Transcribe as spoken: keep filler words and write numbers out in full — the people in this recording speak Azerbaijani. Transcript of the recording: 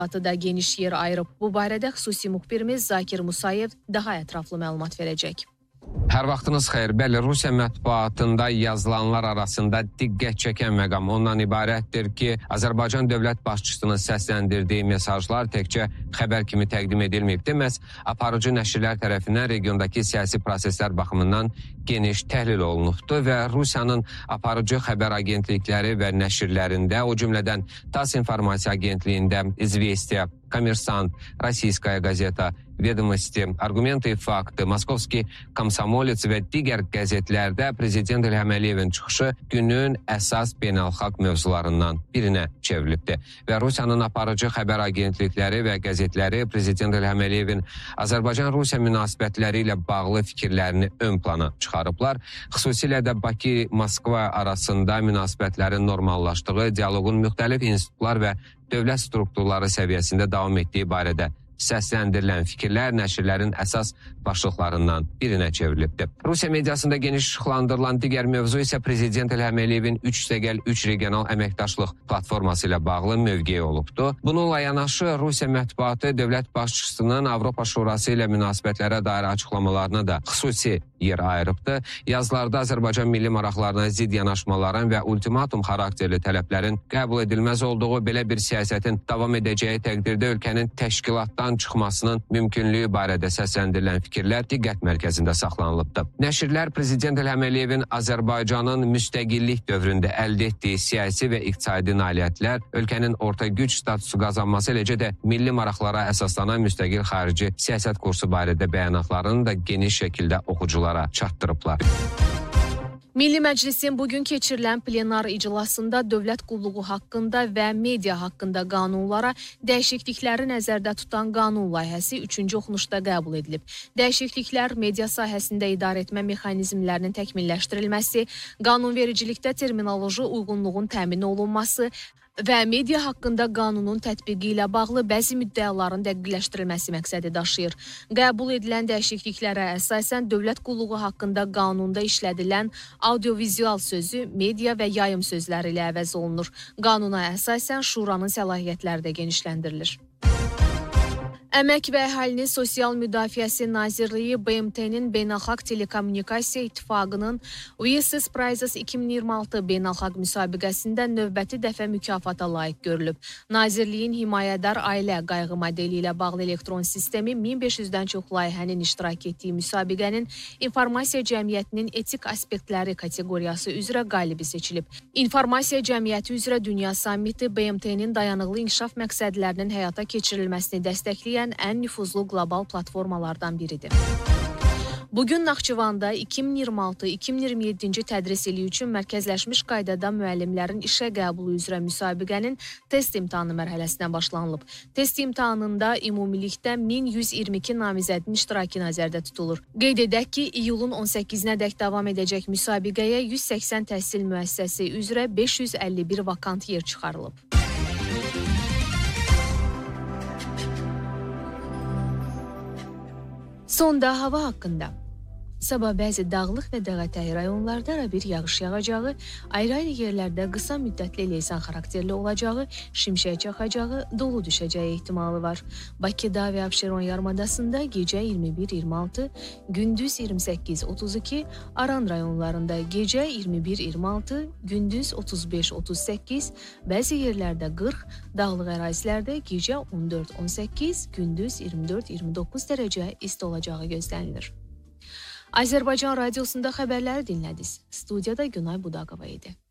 da geniş yer ayırıb. Bu barədə xüsusi müxbirimiz Zakir Musayev daha ətraflı məlumat verəcək. Hər vaxtınız xeyir. Bəli, Rusiya mətbuatında yazılanlar arasında diqqət çəkən məqam ondan ibarətdir ki, Azərbaycan dövlət başçısının səsləndirdiyi mesajlar təkcə xəbər kimi təqdim edilməyibdir. Məhz aparıcı nəşrlər tərəfindən regiondakı siyasi proseslər baxımından geniş təhlil olunubdur və Rusiyanın aparıcı xəbər agentlikləri və nəşrlərində, o cümlədən TASS informasiya agentliyində İzvestiya, Kommersant, Rossiyskaya gazeta, Vedomosti, Argumenты, Fakты, Moskovski Komsomolets və digər qəzetlərdə Prezident İlham Əliyevin çıxışı günün əsas beynəlxalq mövzularından birinə çevrilibdir. Və Rusiyanın aparıcı xəbər agentlikləri və qəzetləri Prezident İlham Əliyevin Azərbaycan-Rusiya münasibətləri ilə bağlı fikirlərini ön plana çıxarıblar. Xüsusilə də Bakı-Moskva arasında münasibətlərin normallaşdığı, dialoqun müxtəlif institutlar və dövlət strukturları səviyyəsində davam etdiyi barədə səsləndirilən fikirlər nəşrlərin əsas başlıqlarından birinə çevrilibdir. Rusiya mediasında geniş işıqlandırılan digər mövzu isə Prezident İlham Əliyevin üç üç regional əməkdaşlıq platforması ilə bağlı mövqeyi olubdur. Bununla yanaşı Rusiya mətbuatı dövlət başçısının Avropa Şurası ilə münasibətlərə dair açıqlamalarına da xüsusi yer ayırıbdır. Yazılarda Azərbaycan milli maraqlarına zidd yanaşmaların və ultimatum xarakterli tələblərin qəbul edilməz olduğu, belə bir siyasətin davam edəcəyi təqdirdə ölkənin təşkilatdan çıxmasının mümkünlüyü barədə səsləndirilən fikirlər diqqət mərkəzində saxlanılıbdır. Nəşrlər Prezident İlham Əliyevin Azərbaycanın müstəqillik dövründə əldə etdiyi siyasi və iqtisadi nailiyyətlər, ölkənin orta güc statusu qazanması, eləcə də milli maraqlara əsaslanan müstəqil xarici siyasət kursu barədə bəyanatlarını da geniş şəkildə oxuculara çatdırıblar. Milli Məclisin bugün keçirilən plenar iclasında dövlət qulluğu haqqında və media haqqında qanunlara dəyişiklikləri nəzərdə tutan qanun layihəsi üçüncü oxunuşda qəbul edilib. Dəyişikliklər media sahəsində idarə etmə mexanizmlərinin təkmilləşdirilməsi, qanunvericilikdə terminoloji uyğunluğun təmin olunması və media haqqında qanunun tətbiqi ilə bağlı bəzi müddəaların dəqiqləşdirilməsi məqsədi daşıyır. Qəbul edilən dəyişikliklərə əsasən dövlət qulluğu haqqında qanunda işlədilən audiovizual sözü media və yayım sözləri ilə əvəz olunur. Qanuna əsasən şuranın səlahiyyətləri də genişləndirilir. Əmək və Əhalinin Sosial Müdafiəsi Nazirliyi B M T-nin Beynəlxalq Telekommunikasiya İttifaqının Uesis Prizes iki min iyirmi altı beynəlxalq müsabiqəsində növbəti dəfə mükafata layiq görülüb. Nazirliyin himayədar ailə qayğı modeli ilə bağlı elektron sistemi min beş yüzdən çox layihənin iştirak etdiyi müsabiqənin informasiya cəmiyyətinin etik aspektləri kateqoriyası üzrə qalibi seçilib. İnformasiya cəmiyyəti üzrə Dünya Sammiti B M T-nin dayanıqlı inkişaf məqsədlərinin həyata keçirilməsini dəstəkləyən ən nüfuzlu qlobal platformalardan biridir. Bugün Naxçıvanda iki min iyirmi altı iki min iyirmi yeddinci tədris ili üçün mərkəzləşmiş qaydada müəllimlərin işə qəbulu üzrə müsabiqənin test imtahanı mərhələsinə başlanılıb. Test imtahanında ümumilikdə min yüz iyirmi iki namizədin iştirakı nəzərdə tutulur. Qeyd edək ki, iyulun on səkkizinə dək davam edəcək müsabiqəyə yüz səksən təhsil müəssisəsi üzrə beş yüz əlli bir vakant yer çıxarılıb. Sonda hava haqqında. Sabah bəzi dağlıq və dağətəyi rayonlarda ara bir yağış yağacağı, ayrı-ayrı yerlərdə qısa müddətli leysan xarakterli olacağı, şimşək çaxacağı, dolu düşəcəyi ehtimalı var. Bakıda və Abşeron yarımadasında gecə iyirmi bir iyirmi altı, gündüz iyirmi səkkiz otuz iki, Aran rayonlarında gecə iyirmi bir iyirmi altı, gündüz otuz beş otuz səkkiz, bəzi yerlərdə qırx, dağlıq ərazilərdə gecə on dörd on səkkiz, gündüz iyirmi dörd iyirmi doqquz dərəcə isti olacağı gözlənilir. Azərbaycan Radiosunda xəbərləri dinlədiniz. Studiyada Günay Budaqova idi.